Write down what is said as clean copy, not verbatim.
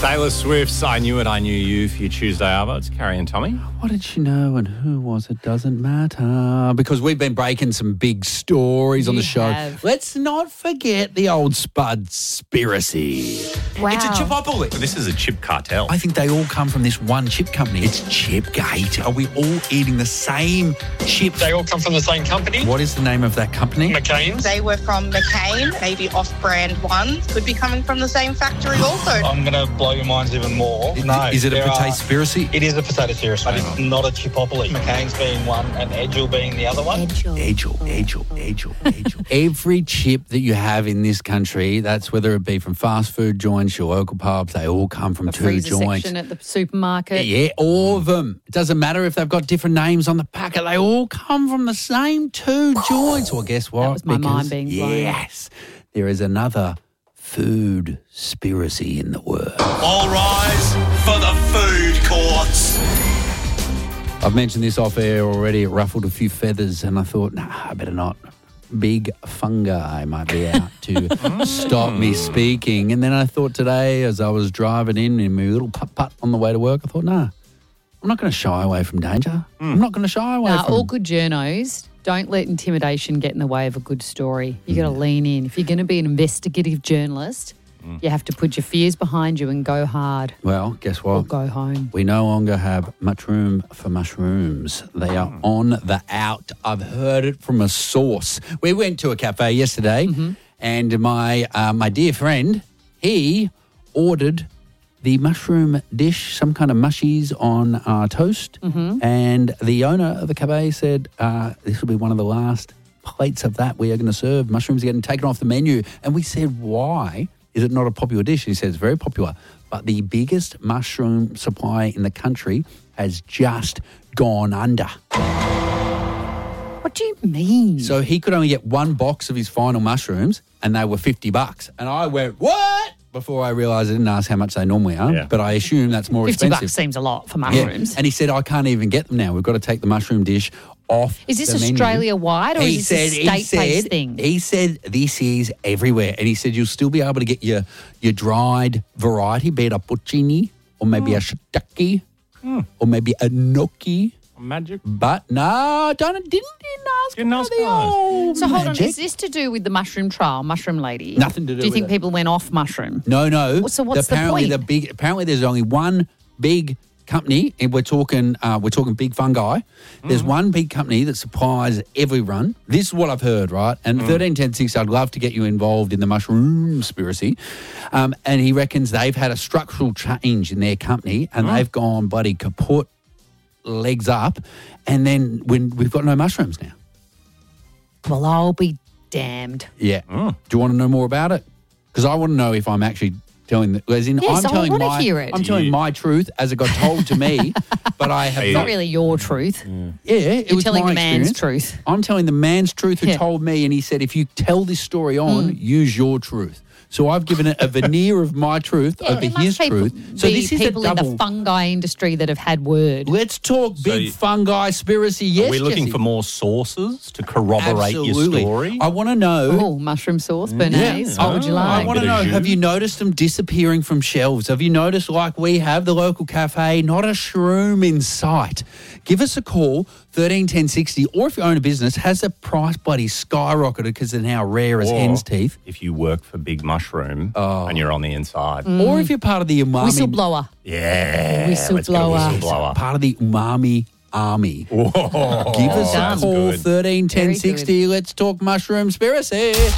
Taylor Swift's I Knew It, I Knew You for your Tuesday Arvo. It's Carrie and Tommy. What did she know and who was it? Doesn't matter. Because we've been breaking some big stories on the show. have. Let's not forget the old Spudspiracy. Wow. It's a chipopoly. This is a chip cartel. I think they all come from this one chip company. It's Chipgate. Are we all eating the same chips? They all come from the same company, What is the name of that company? McCain's. They were from McCain, maybe off-brand ones. Could be coming from the same factory also. I'm going to blow your minds even more. No. Is it a there are- potato-spiracy? It is a potato spiracy, but it's not a chipopoly. McCain's being one and Edgel being the other one. Edgel. Every chip that you have in this country, that's whether it be from fast food joints, your local pubs, they all come from The two freezer joints. section at the supermarket. Yeah, all of them. It doesn't matter if they've got different names on the packet. They all come from the same two joints. Well, guess what? That was my mind being blown. Yes, there is another food spiracy in the world. All rise for the food courts. I've mentioned this off air already. It ruffled a few feathers, and I thought, nah, I better not. Big fungi might be out to stop me speaking. And then I thought today, as I was driving in my little putt-putt on the way to work, I thought, nah, I'm not going to shy away from danger. I'm not going to shy away from... All good journos, don't let intimidation get in the way of a good story. You got to lean in. If you're going to be an investigative journalist, you have to put your fears behind you and go hard Well, guess or what? go home. We no longer have much room for mushrooms. They are on the out. I've heard it from a source. We went to a cafe yesterday, and my dear friend, he ordered the mushroom dish, some kind of mushies on toast, and the owner of the cafe said, this will be one of the last plates of that we are going to serve. Mushrooms are getting taken off the menu. And we said, why is it not a popular dish? He said, it's very popular, but the biggest mushroom supply in the country has just gone under. What do you mean? So he could only get one box of his final mushrooms, and they were $50. And I went, what? Before I realised I didn't ask how much they normally are, but I assume that's more $50 expensive. seems a lot for Yeah. mushrooms. And he said, I can't even get them now. We've got to take the mushroom dish off. Is this the menu. Australia-wide or is this a state-based thing? He said this is everywhere. And he said you'll still be able to get your dried variety, be it a puccini or maybe a shiitake or maybe a gnocchi. Magic. But no, didn't ask Didn't about ask the guys. old So hold on, magic. is this to do with the mushroom trial, mushroom lady? Nothing to do Do you with think it. people went off mushroom? No. So what's the apparently point? Apparently there's only one big company, and we're talking big fungi. There's one big company that supplies everyone. This is what I've heard, right? And 131060, I'd love to get you involved in the mushroom conspiracy. And he reckons they've had a structural change in their company, and they've gone bloody kaput, legs up, and then we've got no mushrooms now. Well, I'll be damned. Yeah. Do you want to know more about it? Because I want to know if I'm actually telling Yes, I wanna hear it. I'm telling my truth as it got told to me, but I have It's not. not really your truth. Yeah, it You're was telling my the man's experience. truth. I'm telling the man's truth who Yeah. told me, and he said, if you tell this story on, use your truth. So I've given it a veneer of my truth over there his must truth. So be this is a people in double. the fungi industry that have had word. Let's talk big you- fungi conspiracy. Yes, Are we looking Jesse. for more sources to corroborate Absolutely. your story? I want to know. Oh, mushroom sauce, béarnaise. What would you I like? want to Bit know, of jus. have you noticed them disappearing from shelves? Have you noticed, like we have, the local cafe, not a shroom in sight? Give us a call, 131060, or if you own a business, has the price bloody skyrocketed because they're now rare as Or hen's teeth? if you work for Big Mushroom and you're on the inside. Or if you're part of the umami... Whistleblower. Yeah. Let's get a Whistleblower. whistleblower. Part of the umami army. Whoa, Give us a that's call, good. 131060. Let's talk mushroom conspiracy.